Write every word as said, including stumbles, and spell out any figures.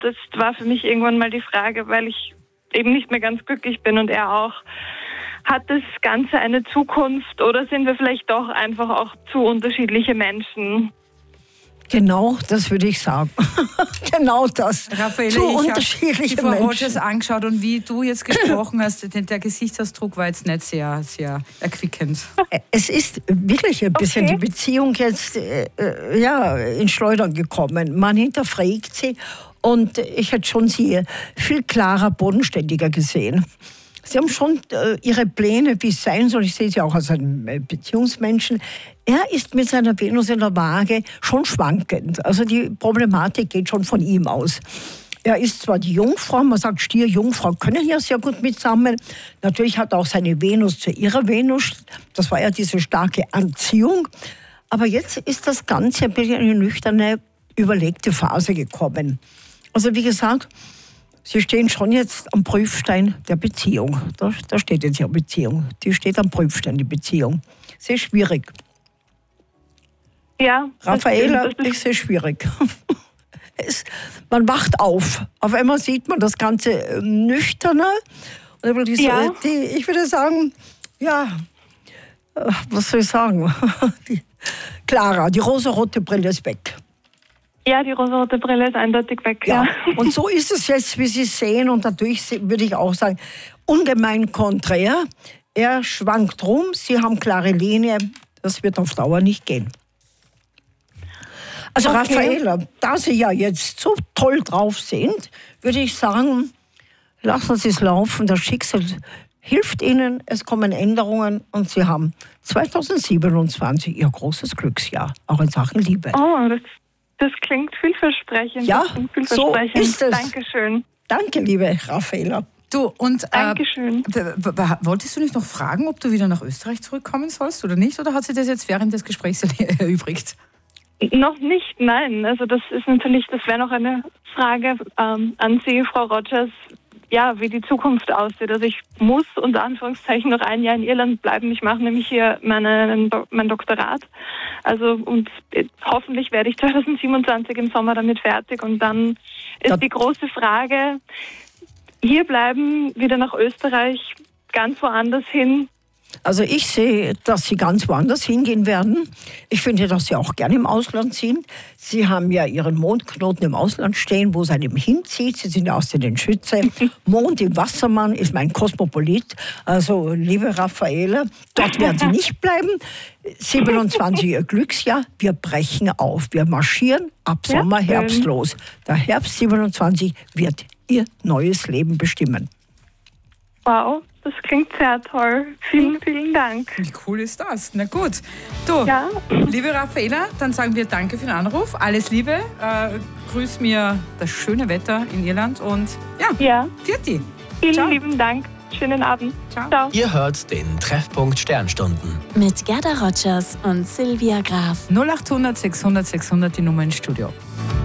das war für mich irgendwann mal die Frage, weil ich eben nicht mehr ganz glücklich bin und er auch. Hat das Ganze eine Zukunft oder sind wir vielleicht doch einfach auch zu unterschiedliche Menschen? Genau, das würde ich sagen. Genau das. Raffaele, zu ich unterschiedliche habe die Frau Menschen. Rogers angeschaut und wie du jetzt gesprochen hast, der Gesichtsausdruck war jetzt nicht sehr, sehr erquickend. Es ist wirklich ein bisschen Okay. die Beziehung jetzt äh, äh, ja, in Schleudern gekommen. Man hinterfragt sie und ich hätte schon sie viel klarer, bodenständiger gesehen. Sie haben schon äh, ihre Pläne, wie es sein soll. Ich sehe sie auch als einen äh, Beziehungsmenschen. Er ist mit seiner Venus in der Waage schon schwankend. Also die Problematik geht schon von ihm aus. Er ist zwar die Jungfrau, man sagt Stier, Jungfrau können ja sehr gut mitsammeln. Natürlich hat er auch seine Venus zu ihrer Venus. Das war ja diese starke Anziehung. Aber jetzt ist das Ganze ein bisschen in eine nüchterne, überlegte Phase gekommen. Also wie gesagt, Sie stehen schon jetzt am Prüfstein der Beziehung. Da, da steht jetzt ja Beziehung. Die steht am Prüfstein, die Beziehung. Sehr schwierig. Ja. das Raffaela, stimmt, das ich sehe schwierig. Es, man wacht auf. Auf einmal sieht man das Ganze äh, nüchterner. Und die, Ja. die, ich würde sagen, ja, äh, was soll ich sagen? Die, Clara, die rosarote Brille ist weg. Ja, die rosarote Brille ist eindeutig weg. Ja. Ja. Und so ist es jetzt, wie Sie sehen. Und natürlich würde ich auch sagen, ungemein konträr. Er schwankt rum, Sie haben klare Linie. Das wird auf Dauer nicht gehen. Also Okay. Raffaela, da Sie ja jetzt so toll drauf sind, würde ich sagen, lassen Sie es laufen. Das Schicksal hilft Ihnen, es kommen Änderungen und Sie haben zweitausendsiebenundzwanzig Ihr großes Glücksjahr, auch in Sachen Liebe. Oh, das, das klingt vielversprechend. Ja, das klingt so vielversprechend. ist es. Dankeschön. Danke, liebe Raffaela. Du, und äh, Dankeschön. w- w- wolltest du nicht noch fragen, ob du wieder nach Österreich zurückkommen sollst oder nicht? Oder hat sich das jetzt während des Gesprächs erübrigt? Noch nicht, nein. Also das ist natürlich, das wäre noch eine Frage ähm, an Sie, Frau Rogers, ja, wie die Zukunft aussieht. Also ich muss unter Anführungszeichen noch ein Jahr in Irland bleiben. Ich mache nämlich hier meine, mein Doktorat. Also und hoffentlich werde ich zweitausendsiebenundzwanzig im Sommer damit fertig. Und dann ist Ja. die große Frage, hier bleiben, wieder nach Österreich, ganz woanders hin. Also ich sehe, dass Sie ganz woanders hingehen werden. Ich finde, dass Sie auch gerne im Ausland sind. Sie haben ja Ihren Mondknoten im Ausland stehen, wo es einem hinzieht. Sie sind ja aus den Schütze. Mond im Wassermann ist mein Kosmopolit. Also, liebe Raffaela, dort werden Sie nicht bleiben. siebenundzwanzig Ihr Glücksjahr. Wir brechen auf. Wir marschieren ab Ja, Sommer, schön. Herbst los. Der Herbst siebenundzwanzig wird Ihr neues Leben bestimmen. Wow, das klingt sehr toll. Vielen, vielen Dank. Wie cool ist das? Na gut. Du, Ja. liebe Raffaela, dann sagen wir danke für den Anruf. Alles Liebe. Äh, grüß mir das schöne Wetter in Irland und ja, Ja, Vierte. vielen Ciao. lieben Dank. Schönen Abend. Ciao. Ciao. Ihr hört den Treffpunkt Sternstunden. Mit Gerda Rogers und Sylvia Graf. null achthundert sechshundert sechshundert die Nummer ins Studio.